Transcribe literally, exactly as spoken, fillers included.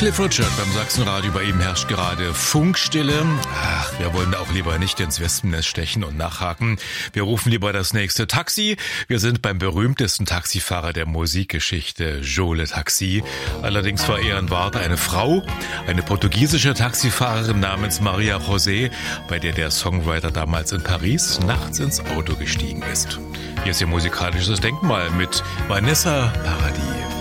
Cliff Richard beim Sachsenradio, bei ihm herrscht gerade Funkstille. Ach, wir wollen auch lieber nicht ins Wespennest stechen und nachhaken. Wir rufen lieber das nächste Taxi. Wir sind beim berühmtesten Taxifahrer der Musikgeschichte, Joe Le Taxi. Allerdings war er in Wahrheit eine Frau, eine portugiesische Taxifahrerin namens Maria José, bei der der Songwriter damals in Paris nachts ins Auto gestiegen ist. Hier ist ihr musikalisches Denkmal mit Vanessa Paradis.